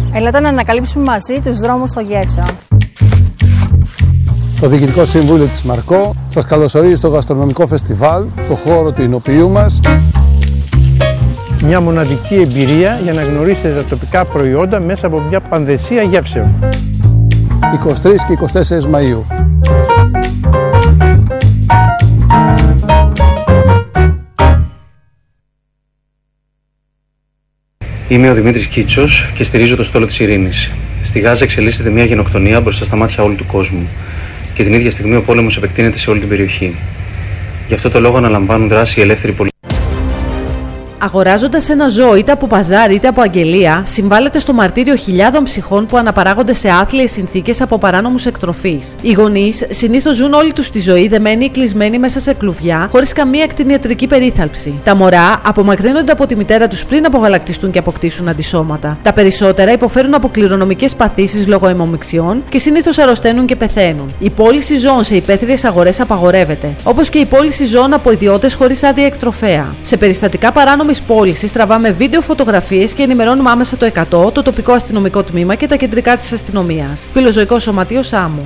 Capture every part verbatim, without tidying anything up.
Ελάτε να ανακαλύψουμε μαζί τους δρόμους στο Γέρσο. Το Διοικητικό Συμβούλιο της Μαρκό σας καλωσορίζει στο γαστρονομικό φεστιβάλ, το χώρο του Ηνοποιείου μας. Μια μοναδική εμπειρία για να γνωρίσετε τα τοπικά προϊόντα μέσα από μια πανδεσία γεύσεων. εικοστή τρίτη και εικοστή τέταρτη Μαΐου. Είμαι ο Δημήτρης Κίτσος και στηρίζω το στόλο της ειρήνης. Στη Γάζα εξελίσσεται μια γενοκτονία μπροστά στα μάτια όλου του κόσμου. Και την ίδια στιγμή ο πόλεμος επεκτείνεται σε όλη την περιοχή. Γι' αυτό το λόγο αναλαμβάνουν δράση οι ελεύθεροι πολίτες. Αγοράζοντας ένα ζώο είτε από παζάρι είτε από αγγελία, συμβάλλεται στο μαρτύριο χιλιάδων ψυχών που αναπαράγονται σε άθλιες συνθήκες από παράνομους εκτροφείς. Οι γονείς συνήθως ζουν όλη τους τη ζωή δεμένοι ή κλεισμένοι μέσα σε κλουβιά, χωρίς καμία κτηνιατρική περίθαλψη. Τα μωρά απομακρύνονται από τη μητέρα τους πριν απογαλακτιστούν και αποκτήσουν αντισώματα. Τα περισσότερα υποφέρουν από κληρονομικές παθήσεις λόγω αιμομιξιών και συνήθως αρρωσταίνουν και πεθαίνουν. Η πώληση ζώων σε υπαίθριες αγορές απαγορεύεται, όπως και η πώληση ζώων από ιδιώτες χωρίς άδεια εκτροφέα. Σε περιστατικά παράνομης πώλησης τραβάμε βίντεο, φωτογραφίες και ενημερώνουμε άμεσα το εκατό, το τοπικό αστυνομικό τμήμα και τα κεντρικά της αστυνομίας. Φιλοζωικό Σωματείο Σάμου.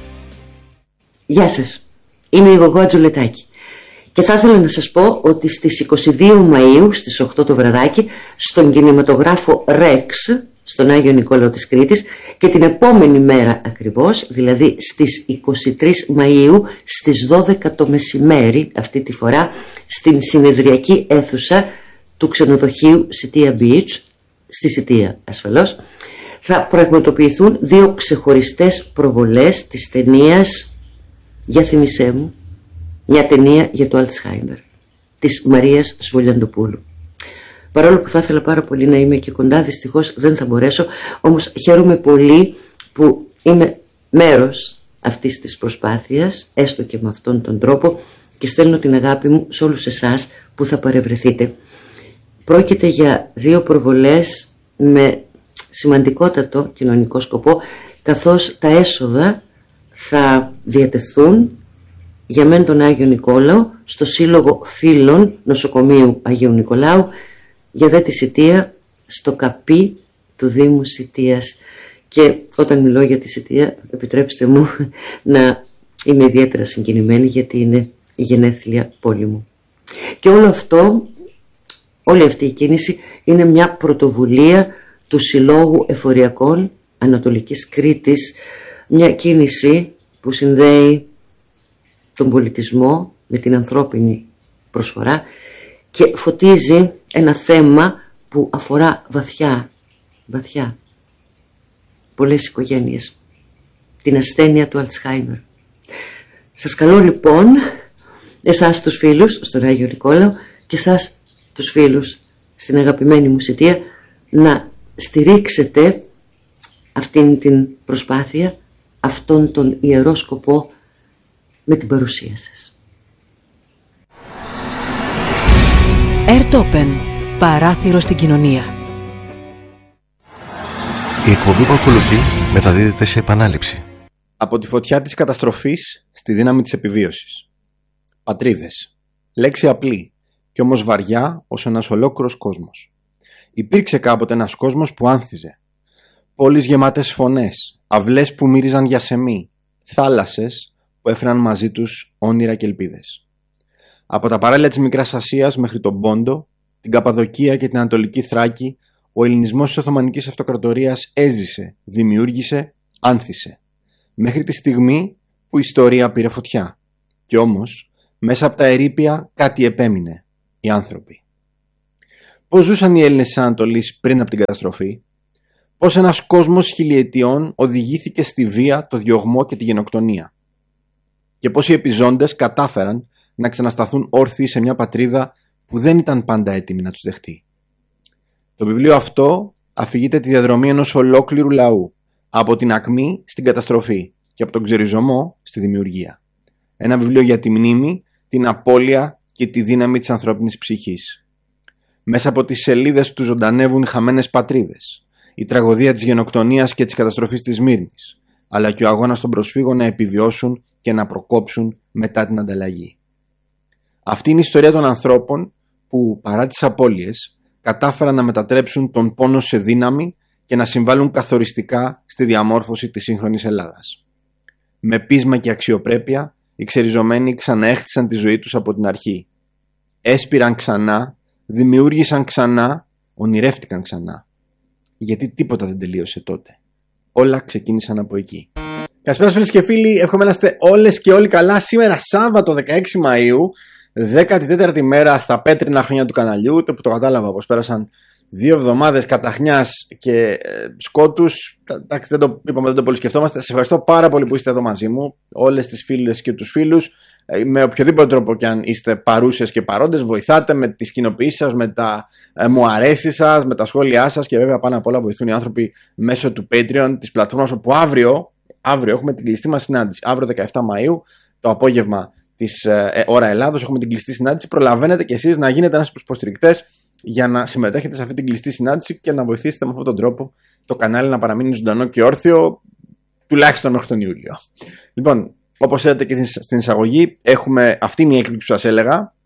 Γεια σας. Είμαι η Γογό Ατζουλετάκη και θα ήθελα να σας πω ότι στις εικοστή δεύτερη Μαΐου στις οκτώ το βραδάκι στον κινηματογράφο Ρεξ στον Άγιο Νικόλαο της Κρήτης και την επόμενη μέρα ακριβώς, δηλαδή στις εικοστή τρίτη Μαΐου στις δώδεκα το μεσημέρι, αυτή τη φορά στην συνεδριακή αίθουσα του ξενοδοχείου Σιτία Beach, στη Σιτία ασφαλώς, θα πραγματοποιηθούν δύο ξεχωριστές προβολές της ταινίας «Για θυμισέ μου», μια ταινία για το Αλτσχάιμερ της Μαρίας Σβολιαντοπούλου. Παρόλο που θα ήθελα πάρα πολύ να είμαι και κοντά, δυστυχώς δεν θα μπορέσω, όμως χαίρομαι πολύ που είμαι μέρος αυτής της προσπάθειας, έστω και με αυτόν τον τρόπο, και στέλνω την αγάπη μου σε όλους εσάς που θα παρευρεθείτε. Πρόκειται για δύο προβολές με σημαντικότατο κοινωνικό σκοπό, καθώς τα έσοδα θα διατεθούν για μεν τον Άγιο Νικόλαο στο Σύλλογο Φίλων Νοσοκομείου Αγίου Νικολάου, για δε τη Σιτία στο καπί του Δήμου Σιτίας. Και όταν μιλώ για τη Σιτία, επιτρέψτε μου να είμαι ιδιαίτερα συγκινημένη, γιατί είναι η γενέθλια πόλη μου. Και όλο αυτό, όλη αυτή η κίνηση είναι μια πρωτοβουλία του Συλλόγου Εφοριακών Ανατολικής Κρήτης, μια κίνηση που συνδέει τον πολιτισμό με την ανθρώπινη προσφορά και φωτίζει ένα θέμα που αφορά βαθιά, βαθιά πολλές οικογένειες, την ασθένεια του Αλτσχάιμερ. Σας καλώ λοιπόν, εσάς τους φίλους στον Άγιο Νικόλαο και εσάς τους φίλους στην αγαπημένη μου Σιτία, να στηρίξετε αυτήν την προσπάθεια, αυτόν τον ιερό σκοπό με την παρουσία σας. Airtopen, παράθυρο στην κοινωνία. Η εκπομπή που ακολουθεί μεταδίδεται σε επανάληψη. Από τη φωτιά της καταστροφής στη δύναμη της επιβίωσης. Πατρίδες. Λέξη απλή και όμως βαριά ως ένας ολόκληρος κόσμος. Υπήρξε κάποτε ένας κόσμος που άνθιζε. Πόλεις γεμάτες φωνές, αυλές που μύριζαν για σεμί, θάλασσες που έφεραν μαζί τους όνειρα και ελπίδες. Από τα παράλια της Μικράς Ασίας μέχρι τον Πόντο, την Καπαδοκία και την Ανατολική Θράκη, ο ελληνισμός της Οθωμανικής Αυτοκρατορίας έζησε, δημιούργησε, άνθησε. Μέχρι τη στιγμή που η ιστορία πήρε φωτιά. Κι όμως, μέσα από τα ερείπια κάτι επέμεινε, οι άνθρωποι. Πώς ζούσαν οι Έλληνες της Ανατολής πριν από την καταστροφή? Πώς ένας κόσμος χιλιετιών οδηγήθηκε στη βία, το διωγμό και τη γενοκτονία? Και πώς οι επιζώντες κατάφεραν να ξανασταθούν όρθιοι σε μια πατρίδα που δεν ήταν πάντα έτοιμη να τους δεχτεί? Το βιβλίο αυτό αφηγείται τη διαδρομή ενός ολόκληρου λαού, από την ακμή στην καταστροφή και από τον ξεριζωμό στη δημιουργία. Ένα βιβλίο για τη μνήμη, την απώλεια και τη δύναμη της ανθρώπινης ψυχής. Μέσα από τις σελίδες του ζωντανεύουν οι χαμένες πατρίδες, η τραγωδία της γενοκτονίας και της καταστροφής της Μύρνης, αλλά και ο αγώνας των προσφύγων να επιβιώσουν και να προκόψουν μετά την ανταλλαγή. Αυτή είναι η ιστορία των ανθρώπων που, παρά τις απώλειες, κατάφεραν να μετατρέψουν τον πόνο σε δύναμη και να συμβάλλουν καθοριστικά στη διαμόρφωση της σύγχρονης Ελλάδας. Με πείσμα και αξιοπρέπεια, οι ξεριζωμένοι ξαναέχτισαν τη ζωή τους από την αρχή. Έσπηραν ξανά, δημιούργησαν ξανά, ονειρεύτηκαν ξανά. Γιατί τίποτα δεν τελείωσε τότε. Όλα ξεκίνησαν από εκεί. Καλησπέρα φίλες και φίλοι, εύχομαι να είστε όλες και όλοι καλά. Σήμερα Σάββατο δεκαέξι Μαΐου, δέκατη τέταρτη μέρα στα πέτρινα χρόνια του καναλιού, το που το κατάλαβα πως πέρασαν δύο εβδομάδες καταχνιάς και ε, σκότους. Εντάξει, δεν το είπαμε, δεν το πολύ σκεφτόμαστε. Σας ευχαριστώ πάρα πολύ που είστε εδώ μαζί μου, όλες τις φίλες και τους φίλους. Ε, με οποιοδήποτε τρόπο και αν είστε παρούσες και παρόντες, βοηθάτε με τις κοινοποιήσεις σας, με τα ε, μου αρέσει σας, με τα σχόλιά σας και βέβαια πάνω απ' όλα βοηθούν οι άνθρωποι μέσω του Patreon, της πλατφόρμας, όπου αύριο, αύριο έχουμε την κλειστή μας συνάντηση. Αύριο δεκαεφτά Μαΐου, το απόγευμα της ε, ώρα Ελλάδος, έχουμε την κλειστή συνάντηση. Προλαβαίνετε κι εσείς να γίνετε ένας από τους υποστηρικτές για να συμμετέχετε σε αυτή την κλειστή συνάντηση και να βοηθήσετε με αυτόν τον τρόπο το κανάλι να παραμείνει ζωντανό και όρθιο τουλάχιστον μέχρι τον Ιούλιο. Λοιπόν, όπως είδατε και στην εισαγωγή, έχουμε αυτή είναι η έκπληξη που σας έλεγα.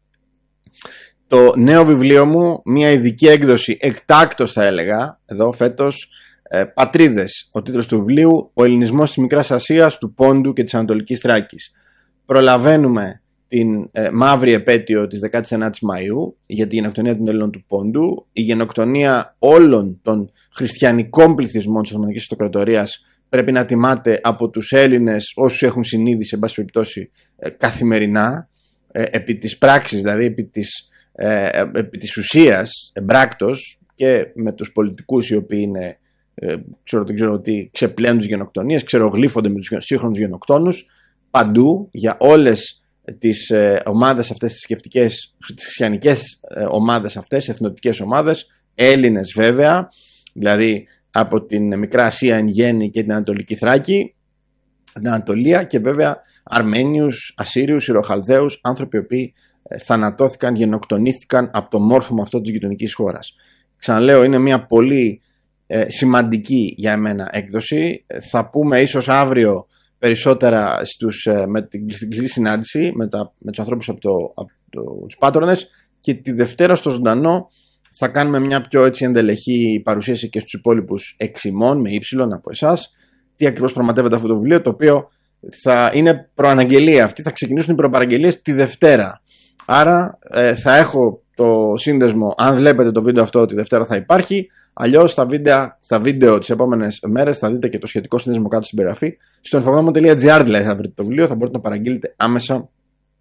Το νέο βιβλίο μου, μια ειδική έκδοση, εκτάκτος θα έλεγα, εδώ φέτος, ε, Πατρίδες, ο τίτλος του βιβλίου, ο ελληνισμός της Μικράς Ασίας, του Πόντου και της Ανατολικής Θράκης. Προλαβαίνουμε την ε, μαύρη επέτειο της δεκάτης ενάτης Μαΐου για τη γενοκτονία των Ελλήνων του Πόντου, η γενοκτονία όλων των χριστιανικών πληθυσμών της Οθωμανικής Αυτοκρατορίας πρέπει να τιμάται από τους Έλληνες όσους έχουν συνείδηση, εν πάση περιπτώσει, ε, καθημερινά, ε, επί της πράξης, δηλαδή επί της, ε, επί της ουσίας, εμπράκτος, και με τους πολιτικούς οι οποίοι είναι, ε, ξέρω, δεν ξέρω τι, ξεπλένουν τις γενοκτονίες, ξερογλύφονται με τους σύγχρονους γενοκτόνους, παντού, για όλες τις ε, ομάδες αυτές, τις σκεφτικές, τις χριστιανικές ε, ομάδες αυτές, εθνοτικές ομάδες, Έλληνες βέβαια, δηλαδή από την Μικρά Ασία εν γέννη και την Ανατολική Θράκη, την Ανατολία, και βέβαια Αρμένιους, Ασσύριους, Ιεροχαλδαίους, άνθρωποι οι οποίοι ε, θανατώθηκαν, γενοκτονήθηκαν από το μόρφωμα αυτό της γειτονικής χώρας. Ξαναλέω, είναι μια πολύ ε, σημαντική για εμένα έκδοση. Ε, θα πούμε ίσως αύριο περισσότερα στους, με την κλειστή συνάντηση με, τα, με τους ανθρώπους από, το, από το, τους πάτρονες, και τη Δευτέρα στο ζωντανό θα κάνουμε μια πιο έτσι ενδελεχή παρουσίαση και στους υπόλοιπους εξημών με ύψιλον από εσάς, τι ακριβώς πραγματεύεται αυτό το βιβλίο, το οποίο θα είναι προαναγγελία αυτή, θα ξεκινήσουν οι προπαραγγελίες τη Δευτέρα. Άρα ε, θα έχω το σύνδεσμο, αν βλέπετε το βίντεο αυτό, τη Δευτέρα θα υπάρχει. Αλλιώς στα βίντεο, στα βίντεο τις επόμενες μέρες θα δείτε και το σχετικό σύνδεσμο κάτω στην περιγραφή. Στο infogrammo τελεία gr δηλαδή θα βρείτε το βιβλίο, θα μπορείτε να παραγγείλετε άμεσα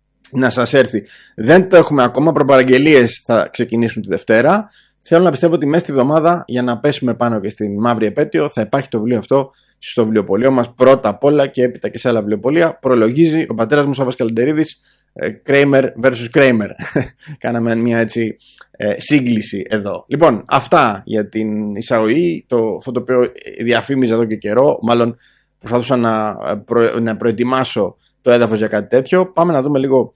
να σας έρθει. Δεν το έχουμε ακόμα, προπαραγγελίες θα ξεκινήσουν τη Δευτέρα. Θέλω να πιστεύω ότι μέσα στη εβδομάδα, για να πέσουμε πάνω και στην μαύρη επέτειο, θα υπάρχει το βιβλίο αυτό στο βιβλιοπωλείο μας πρώτα απ' όλα και έπειτα και σε άλλα βιβλιοπωλεία. Προλογίζει ο πατέρας μου Σάββας Καλεντερίδης, Kramer versus Kramer. Κάναμε μια έτσι ε, σύγκληση εδώ. Λοιπόν, αυτά για την εισαγωγή. Το, αυτό το οποίο διαφήμιζα εδώ και καιρό, μάλλον προσπαθούσα να, προ, να προετοιμάσω το έδαφος για κάτι τέτοιο. Πάμε να δούμε λίγο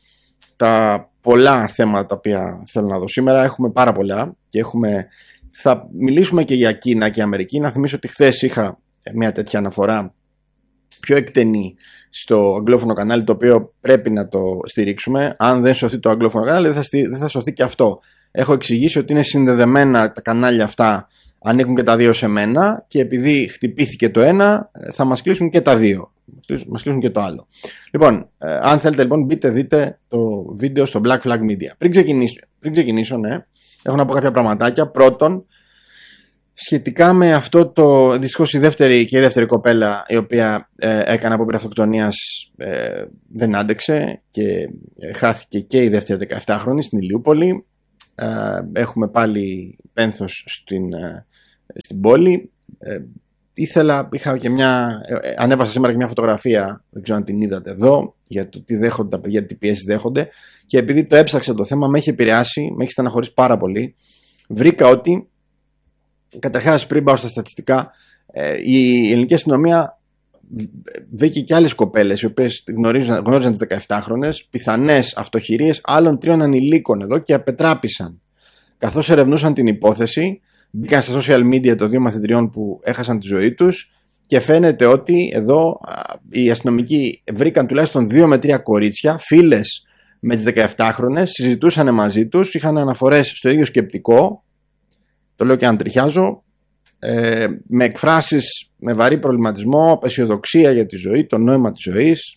τα πολλά θέματα τα οποία θέλω να δω σήμερα. Έχουμε πάρα πολλά και έχουμε, θα μιλήσουμε και για Κίνα και Αμερική. Να θυμίσω ότι χθες είχα μια τέτοια αναφορά πιο εκτενή στο αγγλόφωνο κανάλι, το οποίο πρέπει να το στηρίξουμε. Αν δεν σωθεί το αγγλόφωνο κανάλι, δεν θα, στηρί... δεν θα σωθεί και αυτό. Έχω εξηγήσει ότι είναι συνδεδεμένα τα κανάλια αυτά, ανήκουν και τα δύο σε μένα, και επειδή χτυπήθηκε το ένα, θα μας κλείσουν και τα δύο. Μας κλείσουν και το άλλο. Λοιπόν, ε, αν θέλετε λοιπόν, μπείτε, δείτε το βίντεο στο Black Flag Media. Πριν ξεκινήσω, πριν ξεκινήσω ναι, έχω να πω κάποια πραγματάκια. Πρώτον, σχετικά με αυτό το, δυστυχώς η δεύτερη και η δεύτερη κοπέλα η οποία ε, έκανε απόπειρα αυτοκτονίας ε, δεν άντεξε και ε, χάθηκε και η δεύτερη δεκαεφτάχρονη στην Ηλιούπολη. Ε, έχουμε πάλι πένθος στην, ε, στην πόλη. Ε, ήθελα, είχα και μια, ε, ανέβασα σήμερα και μια φωτογραφία, δεν ξέρω αν την είδατε εδώ, για το τι δέχονται τα παιδιά, τι πιέσεις δέχονται, και επειδή το έψαξα το θέμα, με έχει επηρεάσει, με έχει στεναχωρήσει πάρα πολύ. Βρήκα ότι, καταρχάς, πριν πάω στα στατιστικά, η ελληνική αστυνομία βρήκε και άλλες κοπέλες οι οποίες γνώριζαν, γνώριζαν τις δεκαεφτάχρονες, πιθανές αυτοχειρίες άλλων τριών ανηλίκων εδώ, και απετράπησαν. Καθώς ερευνούσαν την υπόθεση, μπήκαν στα social media των δύο μαθητριών που έχασαν τη ζωή τους, και φαίνεται ότι εδώ οι αστυνομικοί βρήκαν τουλάχιστον δύο με τρία κορίτσια, φίλες με τις δεκαεφτάχρονες, συζητούσαν μαζί τους, είχαν αναφορές στο ίδιο σκεπτικό. Το λέω και αν τριχιάζω. ε, με εκφράσεις με βαρύ προβληματισμό, απεσιοδοξία για τη ζωή, το νόημα της ζωής,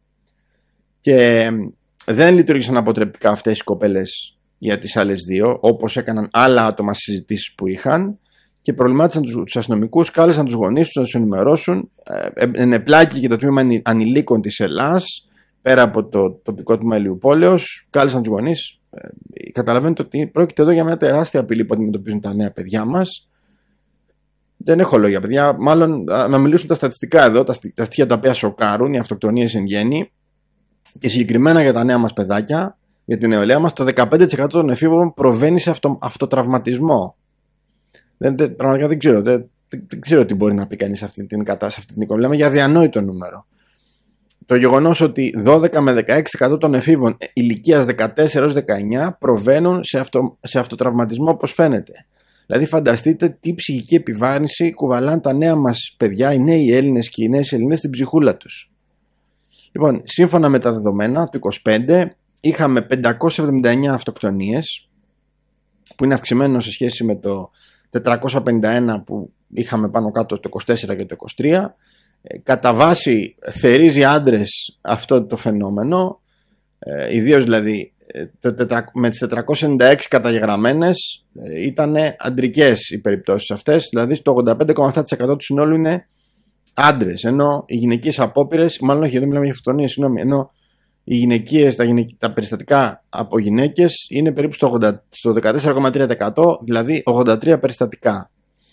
και δεν λειτουργήσαν αποτρεπτικά αυτές οι κοπέλες για τις άλλες δύο, όπως έκαναν άλλα άτομα στις συζητήσεις που είχαν, και προβλημάτισαν τους, τους αστυνομικούς, κάλεσαν τους γονείς τους να τους ενημερώσουν, ε, ενεπλάκη και το τμήμα ανηλίκων της Ελλάς, πέρα από το τοπικό τμήμα Ηλιουπόλεως, κάλεσαν τους γονείς. Ε, καταλαβαίνετε ότι πρόκειται εδώ για μια τεράστια απειλή που αντιμετωπίζουν τα νέα παιδιά μας. Δεν έχω λόγια, παιδιά. Μάλλον να μιλήσουν τα στατιστικά εδώ, τα, τα στοιχεία τα οποία σοκάρουν, οι αυτοκτονίες εν γέννη, και συγκεκριμένα για τα νέα μας παιδάκια, για την νεολαία μας, το δεκαπέντε τοις εκατό των εφήβων προβαίνει σε αυτο, αυτοτραυματισμό. Δεν, δεν, πραγματικά δεν ξέρω, δεν, δεν ξέρω τι μπορεί να πει κανείς σε αυτή την κατάσταση, αυτή την εικόνα. Μιλάμε για αδιανόητο νούμερο. Το γεγονός ότι δώδεκα με δεκαέξι τοις εκατό των εφήβων ηλικίας δεκατέσσερα έως δεκαεννιά προβαίνουν σε, αυτο, σε αυτοτραυματισμό, όπως φαίνεται. Δηλαδή, φανταστείτε τι ψυχική επιβάρυνση κουβαλάνε τα νέα μας παιδιά, οι νέοι Έλληνες και οι νέες Ελληνές στην ψυχούλα τους. Λοιπόν, σύμφωνα με τα δεδομένα του είκοσι πέντε, είχαμε πεντακόσιες εβδομήντα εννέα αυτοκτονίες, που είναι αυξημένο σε σχέση με το τετρακόσια πενήντα ένα που είχαμε πάνω κάτω το είκοσι τέσσερα και το είκοσι τρία. Κατά βάση θερίζει άντρες αυτό το φαινόμενο, ε, ιδίως δηλαδή το, με τις τετρακόσιες ενενήντα έξι καταγεγραμμένες ε, ήταν αντρικές οι περιπτώσεις αυτές, δηλαδή στο ογδόντα πέντε κόμμα επτά τοις εκατό του συνόλου είναι άντρες, ενώ οι γυναικείες απόπειρες, μάλλον όχι, δεν μιλάμε για αυτοκτονίες, συγγνώμη, ενώ οι γυναικείες, τα, γυναικ... τα περιστατικά από γυναίκες είναι περίπου στο, ογδόντα... στο δεκατέσσερα κόμμα τρία τοις εκατό, δηλαδή ογδόντα τρία περιστατικά.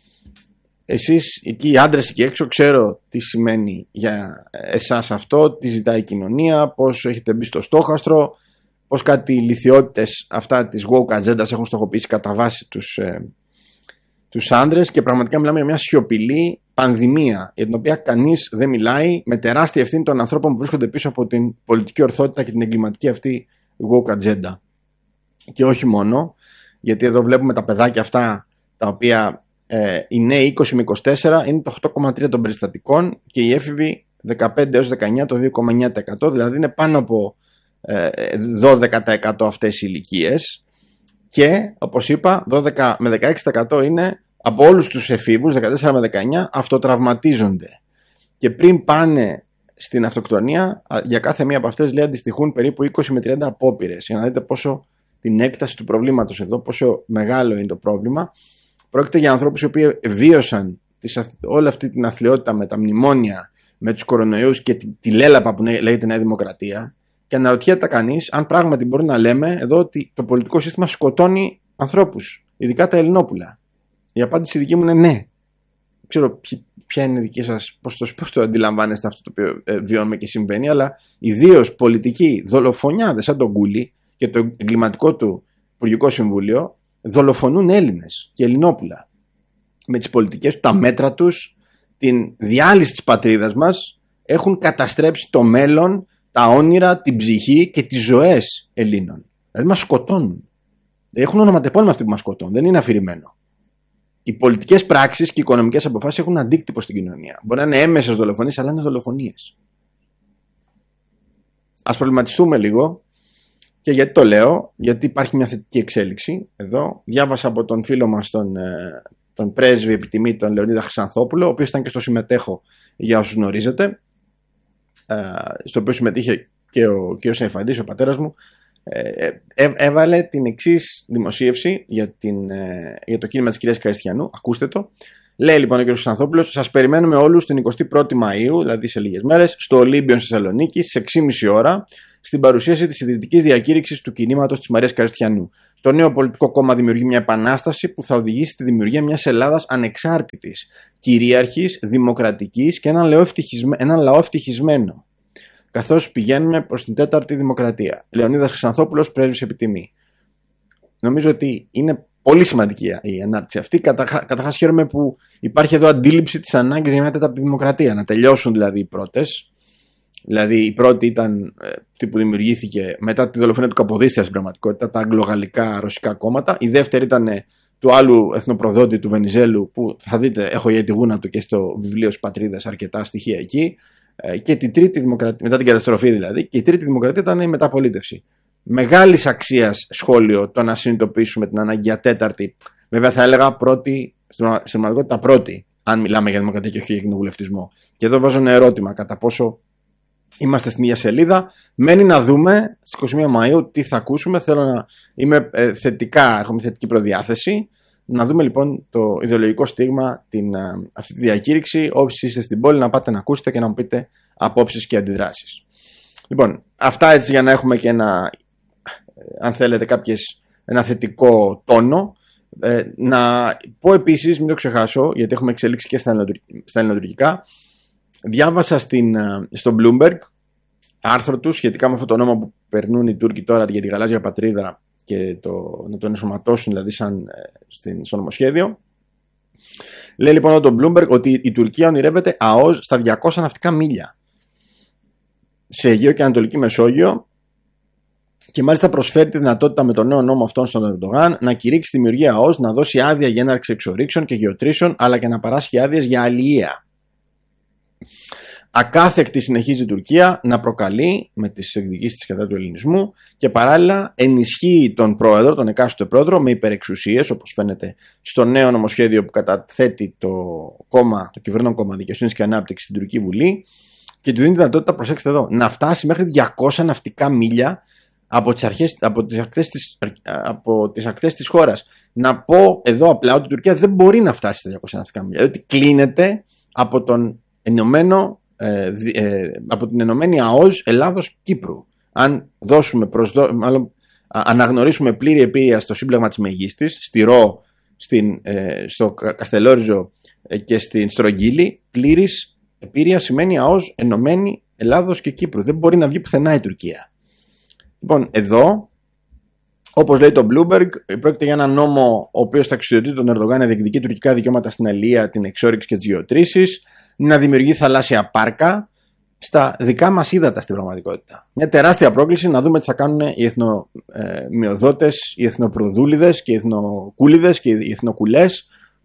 Εσείς εκεί οι άντρες εκεί έξω, ξέρω τι σημαίνει για εσάς αυτό, τι ζητάει η κοινωνία, πώς έχετε μπει στο στόχαστρο, πώς κάτι λιθιότητες αυτά της woke ατζέντας έχουν στοχοποιήσει κατά βάση τους, ε, τους άντρες, και πραγματικά μιλάμε για μια σιωπηλή πανδημία για την οποία κανείς δεν μιλάει, με τεράστια ευθύνη των ανθρώπων που βρίσκονται πίσω από την πολιτική ορθότητα και την εγκληματική αυτή woke ατζέντα. Και όχι μόνο, γιατί εδώ βλέπουμε τα παιδάκια αυτά τα οποία ε, οι νέοι είκοσι με είκοσι τέσσερα είναι το οκτώ κόμμα τρία των περιστατικών και οι έφηβοι δεκαπέντε έως δεκαεννιά το δύο κόμμα εννιά τοις εκατό, δηλαδή είναι πάνω από ε, δώδεκα τοις εκατό αυτές οι ηλικίες, και όπως είπα δώδεκα με δεκαέξι τοις εκατό είναι από όλους τους εφήβους δεκατέσσερα με δεκαεννιά αυτοτραυματίζονται, και πριν πάνε στην αυτοκτονία για κάθε μία από αυτές λέει αντιστοιχούν περίπου είκοσι με τριάντα απόπειρες, για να δείτε πόσο την έκταση του προβλήματος εδώ, πόσο μεγάλο είναι το πρόβλημα. Πρόκειται για ανθρώπους οι οποίοι βίωσαν τις, όλη αυτή την αθλιότητα με τα μνημόνια, με τους κορονοϊούς και τη, τη λέλαπα που λέγεται Νέα Δημοκρατία, και αναρωτιέται κανείς αν πράγματι μπορεί να λέμε εδώ ότι το πολιτικό σύστημα σκοτώνει ανθρώπους, ειδικά τα Ελληνόπουλα. Η απάντηση δική μου είναι ναι. Δεν ξέρω ποια είναι η δική σας, πώς το, πώς το αντιλαμβάνεστε αυτό το οποίο ε, βιώνουμε και συμβαίνει, αλλά ιδίως πολιτικοί δολοφονιάδες σαν τον Κούλι και το εγκληματικό του Υπουργικό Συμβούλιο δολοφονούν Έλληνες και Ελληνόπουλα με τις πολιτικές του, τα μέτρα τους, την διάλυση της πατρίδας μας, έχουν καταστρέψει το μέλλον, τα όνειρα, την ψυχή και τις ζωές Ελλήνων. Δηλαδή μας σκοτώνουν. Έχουν ονοματεπώνυμα αυτοί που μας σκοτώνουν, δεν είναι αφηρημένο. Οι πολιτικές πράξεις και οι οικονομικές αποφάσεις έχουν αντίκτυπο στην κοινωνία. Μπορεί να είναι έμμεσες δολοφονίες, αλλά είναι δολοφονίες. Ας προβληματιστούμε λίγο. Και γιατί το λέω, γιατί υπάρχει μια θετική εξέλιξη εδώ. Διάβασα από τον φίλο μας τον, τον πρέσβη επιτιμή, τον Λεωνίδα Χρυσανθόπουλο, ο οποίος ήταν και στο συμμετέχω για όσους γνωρίζετε, στο οποίο συμμετείχε και ο κ. Σαϊφαντής, ο πατέρας μου. Έ, έβαλε την εξής δημοσίευση για, την, για το κίνημα της κυρίας Καριστιανού. Ακούστε το. Λέει λοιπόν ο κ. Χρυσανθόπουλος: σας περιμένουμε όλους την εικοστή πρώτη Μαΐου, δηλαδή σε λίγες μέρες, στο Ολύμπιον στη Θεσσαλονίκη, στις έξι και μισή ώρα, στην παρουσίαση της ιδρυτικής διακήρυξης του κινήματος της Μαρίας Καριστιανού. Το νέο πολιτικό κόμμα δημιουργεί μια επανάσταση που θα οδηγήσει στη δημιουργία μιας Ελλάδας ανεξάρτητης, κυρίαρχης, δημοκρατικής και έναν λαό, έναν λαό ευτυχισμένο. Καθώς πηγαίνουμε προς την τέταρτη δημοκρατία. Λεωνίδας Χρυσανθόπουλος, πρέσβης επιτιμή. Νομίζω ότι είναι πολύ σημαντική η ανάρτηση αυτή. Καταρχάς χαίρομαι που υπάρχει εδώ αντίληψη της ανάγκης για μια τέταρτη δημοκρατία. Να τελειώσουν δηλαδή οι πρώτες. Δηλαδή η πρώτη ήταν αυτή που δημιουργήθηκε μετά τη δολοφονία του Καποδίστρια στην πραγματικότητα, τα αγγλογαλλικά ρωσικά κόμματα. Η δεύτερη ήταν του άλλου εθνοπροδότη του Βενιζέλου, που θα δείτε, έχω για τη γούνα του και στο βιβλίο της Πατρίδας αρκετά στοιχεία εκεί. Και τη τρίτη δημοκρατία, μετά την καταστροφή δηλαδή, και η τρίτη δημοκρατία ήταν η μεταπολίτευση. Μεγάλης αξίας σχόλιο το να συνειδητοποιήσουμε την αναγκαία τέταρτη, βέβαια θα έλεγα πρώτη στην πραγματικότητα πρώτη, αν μιλάμε για δημοκρατία και όχι για κοινοβουλευτισμό. Και εδώ βάζω ένα ερώτημα κατά πόσο είμαστε στην ίδια σελίδα. Μένει να δούμε στις είκοσι μία Μαΐου τι θα ακούσουμε. Θέλω να είμαι ε, θετικά, έχω μια θετική προδιάθεση. Να δούμε λοιπόν το ιδεολογικό στίγμα, την, αυτή τη διακήρυξη. Όσοι είστε στην πόλη, να πάτε να ακούσετε και να μου πείτε απόψεις και αντιδράσεις. Λοιπόν, αυτά έτσι για να έχουμε και ένα, αν θέλετε, κάποιες, ένα θετικό τόνο. Ε, να πω επίσης, μην το ξεχάσω, γιατί έχουμε εξελίξει και στα ελληνοτουρκικά. Διάβασα στην, στο Bloomberg άρθρο του σχετικά με αυτό το νόμο που περνούν οι Τούρκοι τώρα για τη γαλάζια πατρίδα και το, να τον ενσωματώσουν δηλαδή σαν, στην, στο νομοσχέδιο. Λέει λοιπόν το Bloomberg ότι η Τουρκία ονειρεύεται ΑΟΣ στα διακόσια ναυτικά μίλια σε Αιγαίο και Ανατολική Μεσόγειο και μάλιστα προσφέρει τη δυνατότητα με τον νέο νόμο αυτόν στον Ερντογάν να κηρύξει τη δημιουργία ΑΟΣ, να δώσει άδεια για έναρξη εξορίξεων και γεωτρήσεων αλλά και να παράσχει άδειες για αλληλεία. Ακάθεκτη συνεχίζει η Τουρκία να προκαλεί με τις εκδικήσεις της κατά του ελληνισμού και παράλληλα ενισχύει τον πρόεδρο, τον εκάστοτε πρόεδρο, με υπερεξουσίες, όπως φαίνεται στο νέο νομοσχέδιο που καταθέτει το κόμμα, το κυβερνών κόμμα Δικαιοσύνης και Ανάπτυξης στην Τουρκική Βουλή, και του δίνει τη δυνατότητα, προσέξτε εδώ, να φτάσει μέχρι διακόσια ναυτικά μίλια από τις, αρχές, από τις ακτές της, από τις ακτές της χώρας. Να πω εδώ απλά ότι η Τουρκία δεν μπορεί να φτάσει στα διακόσια ναυτικά μίλια, διότι κλείνεται από τον ενωμένο Ε, ε, από την ενωμένη ΑΟΣ Ελλάδος-Κύπρου. Αν δώσουμε προσδο... μάλλον, α, αναγνωρίσουμε πλήρη επίρρεια στο σύμπλεγμα της Μεγίστης, στη Ρο, στην, ε, στο Καστελόριζο ε, και στην Στρογγύλη, πλήρης επίρρεια σημαίνει ΑΟΣ ενωμένη Ελλάδος και Κύπρου. Δεν μπορεί να βγει πουθενά η Τουρκία. Λοιπόν, εδώ, όπως λέει το Bloomberg, πρόκειται για ένα νόμο ο οποίος θα εξουσιοδοτεί τον Ερντογάν να διεκδικεί τουρκικά δικαιώματα στην αλληλεία, την εξόρυξη και τις γεωτρήσεις, να δημιουργεί θαλάσσια πάρκα στα δικά μας ύδατα στην πραγματικότητα. Μια τεράστια πρόκληση να δούμε τι θα κάνουν οι εθνομειοδότες, οι εθνοπροδούλιδες και οι εθνοκούλιδες και οι εθνοκουλές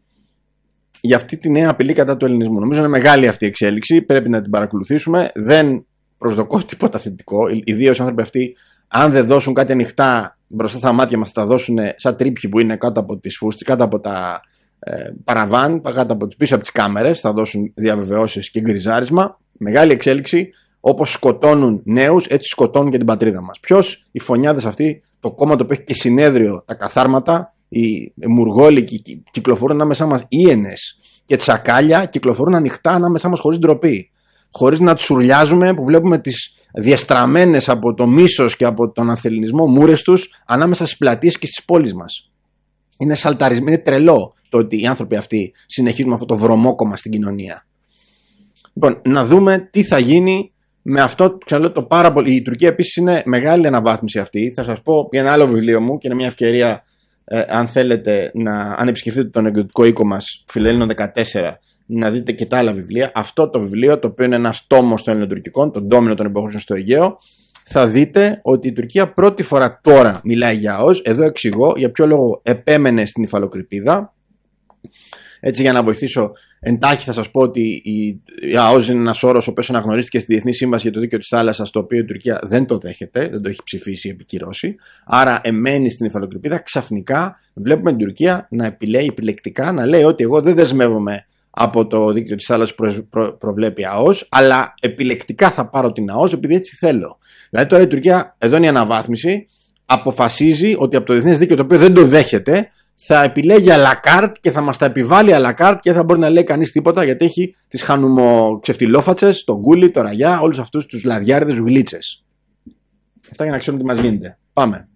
για αυτή τη νέα απειλή κατά του ελληνισμού. Νομίζω είναι μεγάλη αυτή η εξέλιξη, πρέπει να την παρακολουθήσουμε. Δεν προσδοκώ τίποτα θετικό, ιδίως οι άνθρωποι αυτοί, αν δεν δώσουν κάτι ανοιχτά μπροστά στα μάτια μας, θα τα δώσουν σαν τρίπιοι που είναι κάτω από τις φούστες, κάτω από τα ε, παραβάν, κάτω από, πίσω από τις κάμερες, θα δώσουν διαβεβαιώσεις και γκριζάρισμα. Μεγάλη εξέλιξη. Όπως σκοτώνουν νέους, έτσι σκοτώνουν και την πατρίδα μας. Ποιος? Οι φωνιάδες αυτοί, το κόμμα το οποίο έχει και συνέδριο, τα καθάρματα, οι μουργόλοι κυκλοφορούν ανάμεσά μας, ίενες και τσακάλια κυκλοφορούν ανοιχτά ανάμεσά μας χωρίς ντροπή. Χωρίς να τους ουρλιάζουμε, που βλέπουμε τις διεστραμμένες από το μίσος και από τον ανθεληνισμό μούρες τους ανάμεσα στις πλατείες και στις πόλεις μας. Είναι σαλταρισμένο, είναι τρελό το ότι οι άνθρωποι αυτοί συνεχίζουν αυτό το βρωμόκομμα στην κοινωνία. Λοιπόν, να δούμε τι θα γίνει με αυτό. Ξαναλέω το πάρα πολύ. Η Τουρκία επίσης είναι μεγάλη αναβάθμιση αυτή. Θα σας πω για ένα άλλο βιβλίο μου και είναι μια ευκαιρία, ε, αν θέλετε, να, αν επισκεφτείτε τον εκδοτικό οίκο μας, Φιλελλήνων δεκατέσσερα, να δείτε και τα άλλα βιβλία. Αυτό το βιβλίο, το οποίο είναι ένας τόμος των ελληνοτουρκικών, τον ντόμινο των υποχωρήσεων στο Αιγαίο, θα δείτε ότι η Τουρκία πρώτη φορά τώρα μιλάει για ΑΟΣ. Εδώ εξηγώ για ποιο λόγο επέμενε στην υφαλοκρηπίδα. Έτσι, για να βοηθήσω εντάχει, θα σας πω ότι η ΑΟΣ είναι ένας όρος ο οποίος αναγνωρίστηκε στη Διεθνή Σύμβαση για το Δίκαιο της Θάλασσας, το οποίο η Τουρκία δεν το δέχεται, δεν το έχει ψηφίσει ή επικυρώσει. Άρα, εμένει στην υφαλοκρηπίδα. Ξαφνικά βλέπουμε την Τουρκία να επιλέγει επιλεκτικά, να λέει ότι εγώ δεν δεσμεύομαι από το Δίκαιο της Θάλασσας που προ, προ, προβλέπει ΑΟΣ, αλλά επιλεκτικά θα πάρω την ΑΟΣ επειδή έτσι θέλω. Δηλαδή, τώρα η Τουρκία, εδώ είναι η αναβάθμιση, αποφασίζει ότι από το διεθνές δίκαιο, το οποίο δεν το δέχεται, θα επιλέγει à la carte και θα μας τα επιβάλλει à la carte και δεν θα μπορεί να λέει κανείς τίποτα, γιατί έχει τις χανουμοξεφτιλόφατσες, τον Γκούλι, τον Ραγιά, όλους αυτούς τους λαδιάριδες γλίτσες. Αυτά για να ξέρουμε τι μας γίνεται. Πάμε.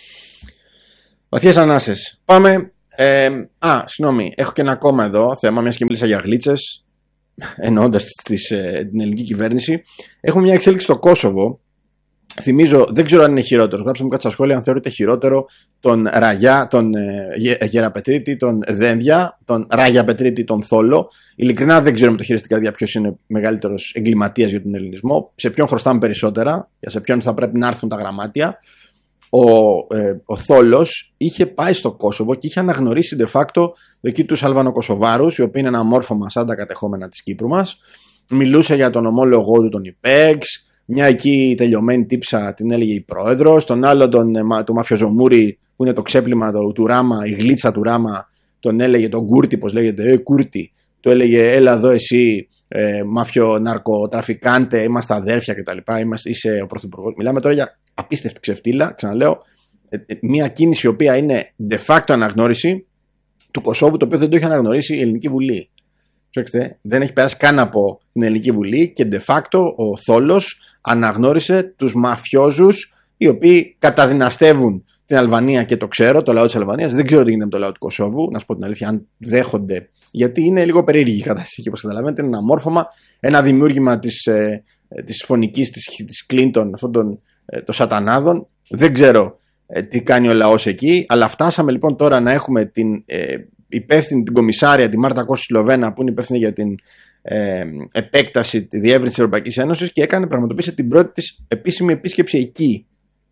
Βαθιές ανάσες. Πάμε. Ε, α, συγγνώμη, έχω και ένα ακόμα εδώ θέμα, μιας και μίλησα για γλίτσες, εννοώντας τις, ε, την ελληνική κυβέρνηση. Έχουμε μια εξέλιξη στο Κόσοβο. Θυμίζω, δεν ξέρω αν είναι χειρότερο. Γράψτε μου κάτι στα σχόλια αν θεωρείτε χειρότερο τον Ραγιά, τον ε, Γεραπετρίτη, τον Δένδια, τον Ράγια Πετρίτη, τον Θόλο. Ειλικρινά δεν ξέρω με το χέρι στην καρδιά ποιος είναι μεγαλύτερος εγκληματίας για τον ελληνισμό, σε ποιον χρωστάμε περισσότερα, για σε ποιον θα πρέπει να έρθουν τα γραμμάτια. Ο, ε, ο Θόλος είχε πάει στο Κόσοβο και είχε αναγνωρίσει de facto εκεί τους Αλβανοκοσοβάρους, οι οποίοι είναι ένα μόρφωμα σαν τα κατεχόμενα της Κύπρου μας. Μιλούσε για τον ομόλογό του τον Ιπέξ. Μια εκεί τελειωμένη τύψα την έλεγε η πρόεδρος. Τον άλλο τον, το μαφιοζομούρι που είναι το ξέπλυμα του, του Ράμα, η γλίτσα του Ράμα, τον έλεγε τον Κούρτη, πως λέγεται, ε, Κούρτη, του έλεγε έλα εδώ εσύ, ε, μάφιο ναρκοτραφικάντε, είμαστε αδέρφια κτλ. Είσαι ο πρωθυπουργός. Μιλάμε τώρα για απίστευτη ξεφτύλα, ξαναλέω, ε, ε, μια κίνηση η οποία είναι de facto αναγνώριση του Κωσόβου, το οποίο δεν το έχει αναγνωρίσει η Ελληνική Βουλή. Προσέξτε, δεν έχει περάσει καν από την Ελληνική Βουλή και de facto ο Θόλος αναγνώρισε τους μαφιόζους οι οποίοι καταδυναστεύουν την Αλβανία και το ξέρω, το λαό της Αλβανίας. Δεν ξέρω τι γίνεται με το λαό του Κωσόβου, να σου πω την αλήθεια, αν δέχονται. Γιατί είναι λίγο περίεργη η κατάσταση, όπως καταλαβαίνετε. Είναι ένα μόρφωμα, ένα δημιούργημα της, ε, της φωνικής της, της Κλίντον, αυτών των, ε, των σατανάδων. Δεν ξέρω ε, τι κάνει ο λαός εκεί, αλλά φτάσαμε λοιπόν τώρα να έχουμε την ε, υπεύθυνη, την κομισάρια, τη Μάρτα Κώστου Σλοβένα, που είναι υπεύθυνη για την ε, επέκταση, τη διεύρυνση της Ευρωπαϊκής Ένωσης και έκανε, πραγματοποίησε την πρώτη της επίσημη επίσκεψη εκεί.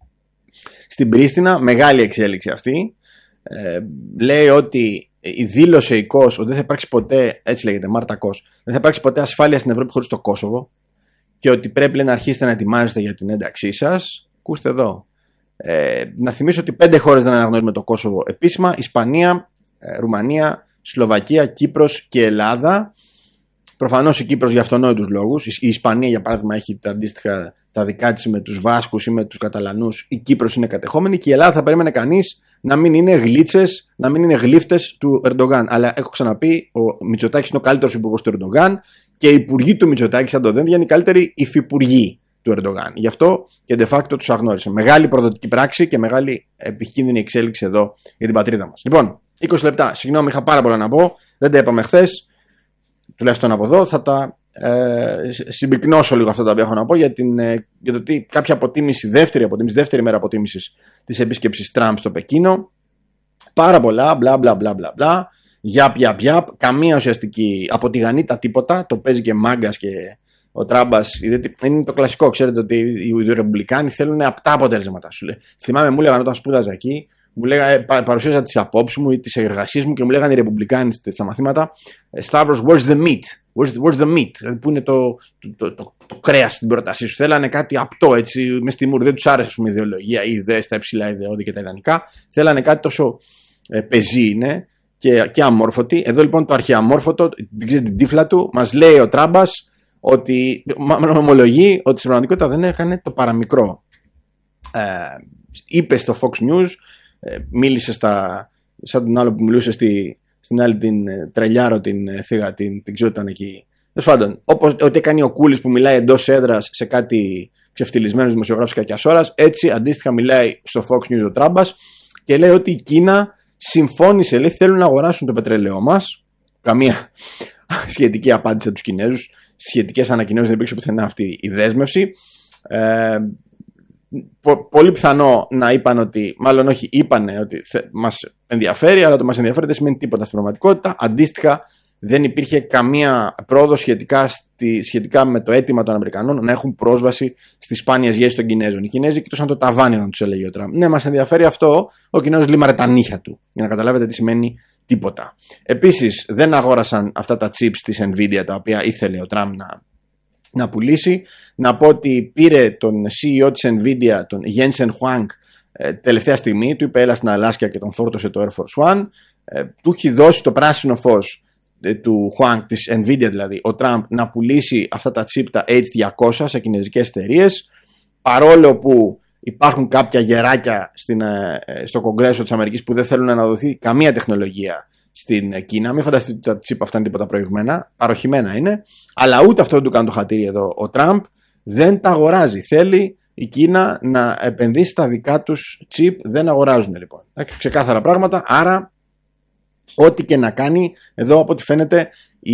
Στην Πρίστινα, μεγάλη εξέλιξη αυτή. Ε, λέει ότι η δήλωσε η ΚΟΣ ότι δεν θα υπάρξει ποτέ, έτσι λέγεται, Μάρτα Κως, δεν θα υπάρξει ποτέ ασφάλεια στην Ευρώπη χωρίς το Κόσοβο και ότι πρέπει να αρχίσετε να ετοιμάζεστε για την ένταξή σας. Ακούστε εδώ. Ε, να θυμίσω ότι πέντε χώρες δεν αναγνωρίζουμε το Κόσοβο επίσημα: Ισπανία, ε, Ρουμανία, Σλοβακία, Κύπρος και Ελλάδα. Προφανώς η Κύπρος για αυτονόητους λόγους. Η Ισπανία, για παράδειγμα, έχει τα αντίστοιχα τα δικά της με τους Βάσκους ή με τους Καταλανούς. Η Κύπρος είναι κατεχόμενη και η Ελλάδα θα περίμενε κανείς να μην είναι γλίτσες, να μην είναι γλύφτες του Ερντογάν. Αλλά έχω ξαναπεί, ο Μητσοτάκης είναι ο καλύτερος υπουργός του Ερντογάν και οι υπουργοί του Μητσοτάκη, σαν το Δένδια, είναι οι καλύτεροι υφυπουργοί του Ερντογάν. Γι' αυτό και de facto τους αγνώρισε. Μεγάλη προδοτική πράξη και μεγάλη επικίνδυνη εξέλιξη εδώ για την πατρίδα μας. Λοιπόν, είκοσι λεπτά. Συγγνώμη, είχα πάρα πολλά να πω. Δεν τα είπαμε χθες. Τουλάχιστον από εδώ θα τα ε, συμπυκνώσω λίγο αυτά τα οποία έχω να πω για, την, ε, για το τι κάποια αποτίμηση, δεύτερη αποτίμηση, δεύτερη μέρα αποτίμησης της επίσκεψης Τραμπ στο Πεκίνο. Πάρα πολλά, μπλα μπλα μπλα μπλα μπλα, γιαπ γιαπ γιαπ, καμία ουσιαστική από τη γανίτα τίποτα, το παίζει και μάγκας και ο Τράμπας. Είναι το κλασικό, ξέρετε ότι οι Ρεπουμπλικάνοι θέλουν απτά αποτέλεσματα. Σου λέει. Θυμάμαι, μου έλεγαν όταν σπούδαζα εκεί, μου λέγανε, παρουσίαζα τις απόψεις μου ή τις εργασίες μου και μου λέγανε οι Ρεπουμπλικάνοι στα μαθήματα, Σταύρος, where's the meat? Where's the, where's the meat? Δηλαδή, πού είναι το, το, το, το, το κρέας στην πρότασή σου? Θέλανε κάτι απτό, έτσι, μες στη μούρη. Δεν τους άρεσε, ας πούμε, η ιδεολογία, οι ιδέες, τα υψηλά ιδεώδη και τα ιδανικά. Θέλανε κάτι τόσο ε, πεζή είναι και, και αμόρφωτη. Εδώ λοιπόν το αρχαιαμόρφωτο, την τύφλα του, μας λέει ο Τράμπας ότι, μάλλον ομολογεί ότι στην πραγματικότητα δεν έκανε το παραμικρό. Ε, είπε στο Fox News, ε, μίλησε στα, σαν τον άλλο που μιλούσε στη, στην άλλη την ε, τρελιάρο, την ε, θύγα, την, την ξέρω ήταν εκεί. Τέλος πάντων, όπως ότι έκανε ο Κούλης που μιλάει εντός έδρας σε κάτι ξεφτυλισμένους δημοσιογράφους κακιάς ώρας, έτσι αντίστοιχα μιλάει στο Fox News ο Τράμπας και λέει ότι η Κίνα συμφώνησε, λέει, θέλουν να αγοράσουν το πετρέλαιό μας. Καμία σχετική απάντηση από τους Κινέζους, σχετικές ανακοινώσεις, δεν υπήρξε πουθενά αυτή η δέσμευση. Ε, πο, πολύ πιθανό να είπαν ότι, μάλλον όχι, είπανε ότι θε, μας ενδιαφέρει, αλλά το μας ενδιαφέρει δεν σημαίνει τίποτα στην πραγματικότητα. Αντίστοιχα, δεν υπήρχε καμία πρόοδο σχετικά, στη, σχετικά με το αίτημα των Αμερικανών να έχουν πρόσβαση στις σπάνιες γέες των Κινέζων. Οι Κινέζοι κοιτούσαν το ταβάνι, να τους έλεγε ο Τραμπ. Ναι, μας ενδιαφέρει αυτό. Ο Κινέζος λίμαρε τα νύχια του, για να καταλάβετε τι σημαίνει τίποτα. Επίσης, δεν αγόρασαν αυτά τα chips της Nvidia τα οποία ήθελε ο Τραμπ να, να πουλήσει. Να πω ότι πήρε τον σι ι ο της Nvidia, τον Jensen Huang, ε, τελευταία στιγμή, του είπε έλα στην Αλάσκα και τον φόρτωσε το Air Force One. Ε, του έχει δώσει το πράσινο φως του Huang, της Nvidia δηλαδή, ο Τραμπ να πουλήσει αυτά τα chip, τα έιτς διακόσια σε κινέζικες εταιρείες, παρόλο που υπάρχουν κάποια γεράκια στην, στο Κογκρέσο της Αμερικής που δεν θέλουν να δοθεί καμία τεχνολογία στην Κίνα. Μην φανταστείτε ότι τα chip αυτά είναι τίποτα προηγμένα, παροχημένα είναι, αλλά ούτε αυτό δεν του κάνει το χατήρι εδώ ο Τραμπ, δεν τα αγοράζει. Θέλει η Κίνα να επενδύσει στα δικά τους chip, δεν αγοράζουν λοιπόν. Ξεκάθαρα πράγματα, άρα ό,τι και να κάνει, εδώ από ό,τι φαίνεται